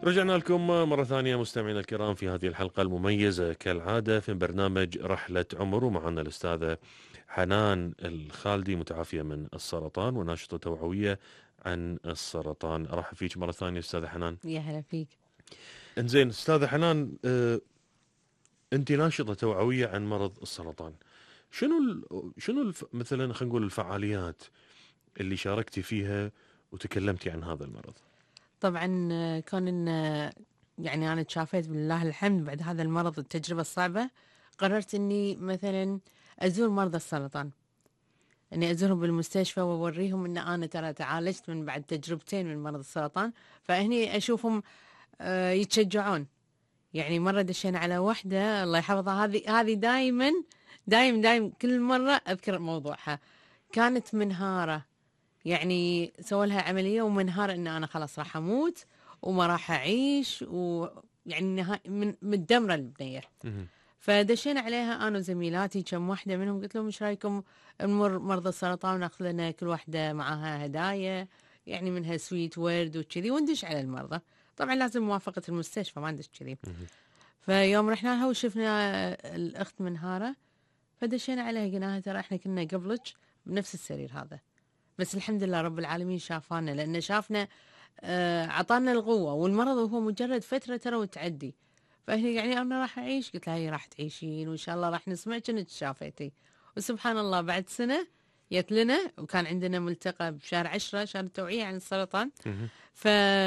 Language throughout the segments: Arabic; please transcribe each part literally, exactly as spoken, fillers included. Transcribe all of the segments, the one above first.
رجعنا لكم مرة ثانية مستمعينا الكرام في هذه الحلقة المميزة كالعادة في برنامج رحلة عمر، ومعنا الأستاذة حنان الخالدي متعافية من السرطان وناشطة توعوية عن السرطان. أرحب فيك مرة ثانية أستاذة حنان. يا هلا فيك. انزين أستاذة حنان، آه، أنت ناشطة توعوية عن مرض السرطان. شنو ال شنو الف مثلا خلينا نقول الفعاليات اللي شاركتي فيها وتكلمتي عن هذا المرض؟ طبعا آه، كون ان آه، يعني انا تشافيت بالله الحمد بعد هذا المرض التجربة الصعبة، قررت اني مثلا ازور مرضى السرطان، اني ازورهم بالمستشفى واوريهم ان انا ترى تعالجت من بعد تجربتين من مرض السرطان. فهني اشوفهم آه، يتشجعون. يعني مرة دشينا على واحدة الله يحفظها، هذه هذه دائما دايم دايم كل مرة اذكر موضوعها. كانت منهارة، يعني سووا لها عملية ومنهار ان انا خلاص راح اموت وما راح اعيش، ويعني نها... من متدمرة البنية. مهم. فدشينا عليها انا وزميلاتي، كم واحدة منهم قلت لهم ايش رايكم نمر مرضى السرطان وناخذ لنا كل واحدة معاها هدايا، يعني منها سويت ورد وكذي، وندش على المرضى. طبعا لازم موافقة المستشفى، ما ندش كذي. مهم. فيوم رحنا لها وشفنا الاخت منهارة، فدشينا عليها قلنا لها ترى احنا كنا قبلك بنفس السرير هذا، بس الحمد لله رب العالمين شافانا، لأنه شافنا آه، عطانا القوة، والمرض هو مجرد فترة ترى وتعدي. فهي يعني أنا راح أعيش، قلت لها هي راح تعيشين وإن شاء الله راح نسمعك إنك شافيتي. وسبحان الله بعد سنة جت لنا، وكان عندنا ملتقى بشهر عشرة، شهر التوعية عن السرطان. مهم. ف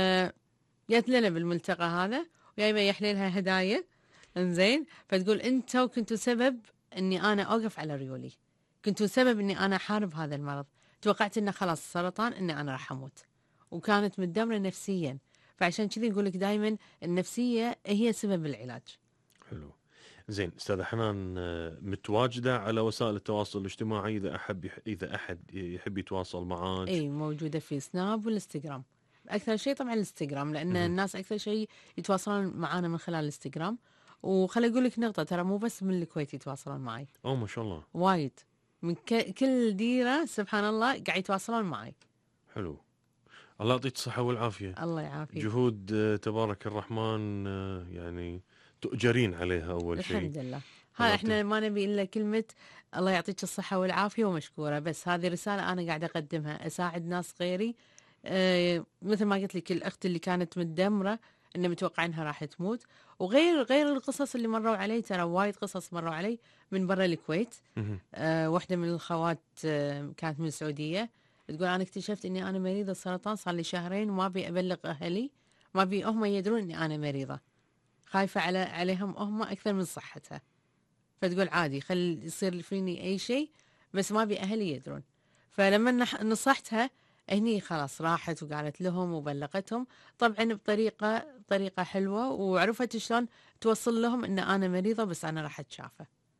جت لنا بالملتقى هذا وجايبه يحلي لها هدايا. انزين، فتقول انتوا كنتوا سبب اني انا اوقف على ريولي، كنتوا سبب اني انا احارب هذا المرض. توقعت انه خلاص السرطان اني انا راح اموت، وكانت متدمره نفسيا. فعشان كذي نقول لك دائما النفسيه هي سبب العلاج. حلو. زين استاذ حنان، آه، متواجده على وسائل التواصل الاجتماعي اذا احب يح- اذا احد يحب يتواصل معك؟ اي موجوده في سناب والانستغرام. اكثر شيء طبعا الانستغرام، لان مهم. الناس اكثر شيء يتواصلون معنا من خلال الانستغرام. وخلي اقول لك نقطه، ترى مو بس من الكويت يتواصلون معي، اوه ما شاء الله. وايد من ك... كل ديرة سبحان الله قاعد يتواصلون معي. حلو. الله يعطيك الصحه والعافيه. الله يعافيك. جهود آه، تبارك الرحمن، آه، يعني تؤجرين عليها اول شيء. الحمد لله. الله ها يعطيك. احنا ما نبي الا كلمة الله يعطيك الصحة والعافية ومشكورة، بس هذه رسالة انا قاعدة اقدمها، اساعد ناس غيري. اه مثل ما قلت لك الاخت اللي كانت متدمرة، ان متوقعينها راح تموت، وغير غير القصص اللي مروا علي، ترى وايد قصص مروا علي من برا الكويت. مهم. آه، واحدة من الخوات آه، كانت من السعودية، تقول أنا اكتشفت إني أنا مريضة سرطان صار لي شهرين وما أبي أبلغ أهلي، ما أبي هم يدرون إني أنا مريضة، خايفة على عليهم هم أكثر من صحتها. فتقول عادي خل يصير فيني أي شيء، بس ما أبي أهلي يدرون. فلما نح- نصحتها هني خلاص راحت وقالت لهم وبلغتهم، طبعا بطريقة بطريقة حلوة، وعرفت شلون توصل لهم إن أنا مريضة بس أنا راح أتشافى.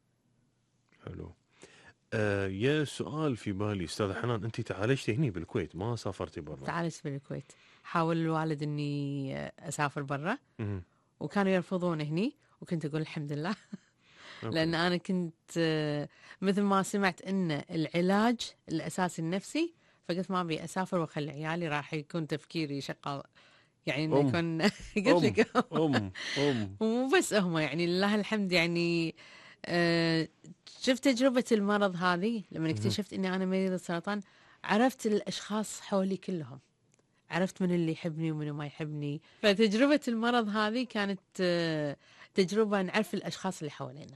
حلو. آه يا سؤال في بالي استاذ حنان، انت تعالجتي هني بالكويت ما سافرتي برا؟ تعالجت بالكويت، حاول الوالد اني اسافر برا مهم. وكانوا يرفضون هني، وكنت اقول الحمد لله. اوكي. لان انا كنت آه، مثل ما سمعت ان العلاج الاساسي النفسي، فقلت ما ابي اسافر واخلي عيالي، راح يكون تفكيري شغال، يعني انه ام يكون قلت ام لك. ام ام ومو بس هم، يعني لله الحمد، يعني آه، شفت تجربة المرض هذه لما مهم. اكتشفت اني انا مريضة سرطان، عرفت الاشخاص حولي كلهم، عرفت من اللي يحبني ومن ما يحبني. فتجربة المرض هذه كانت آه، تجربة نعرف الأشخاص اللي حوالينا.